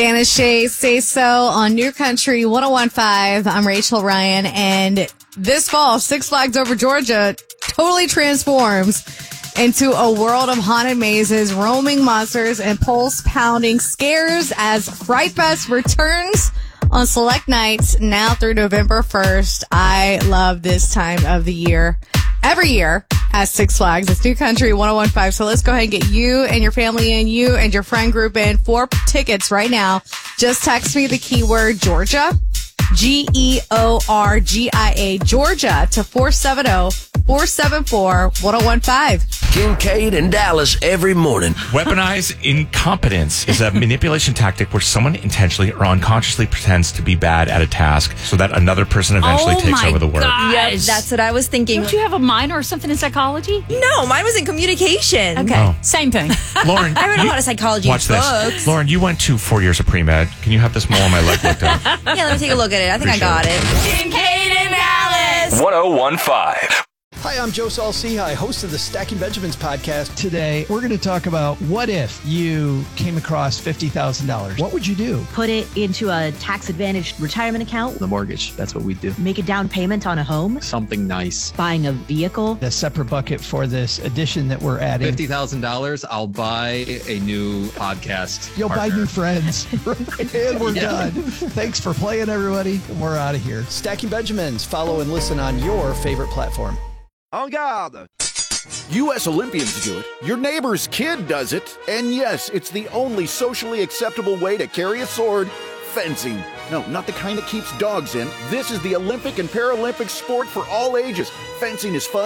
Anna Shea Say So on New Country 101.5. I'm Rachel Ryan, and this fall, Six Flags Over Georgia totally transforms into a world of haunted mazes, roaming monsters, and pulse-pounding scares as Fright Fest returns on select nights now through November 1st. I love this time of the year. Every year at Six Flags. It's New Country 101.5. So let's go ahead and get you and your family in, you and your friend group in for tickets right now. Just text me the keyword Georgia, Georgia, Georgia to 470-474-1015. Kincaid and Dallas every morning. Weaponize incompetence is a manipulation tactic where someone intentionally or unconsciously pretends to be bad at a task so that another person eventually takes over the work. Yep, that's what I was thinking. Don't you have a minor or something in psychology? No, mine was in communication. Okay, same thing. Lauren, I read a lot of psychology watch books. This. Lauren, you went to 4 years of pre-med. Can you have this mole on my leg looked at? Yeah, let me take a look at it. I think I got it. Kincaid and Dallas. 1015. Hi, I'm Joe Saul-Sehy, host of the Stacking Benjamins podcast. Today, we're going to talk about what if you came across $50,000? What would you do? Put it into a tax-advantaged retirement account. The mortgage, that's what we do. Make a down payment on a home. Something nice. Buying a vehicle. A separate bucket for this addition that we're adding. $50,000, I'll buy a new podcast You'll partner. buy new friends. And we're done. Thanks for playing, everybody. We're out of here. Stacking Benjamins. Follow and listen on your favorite platform. En garde! U.S. Olympians do it. Your neighbor's kid does it. And yes, it's the only socially acceptable way to carry a sword. Fencing. No, not the kind that keeps dogs in. This is the Olympic and Paralympic sport for all ages. Fencing is fun.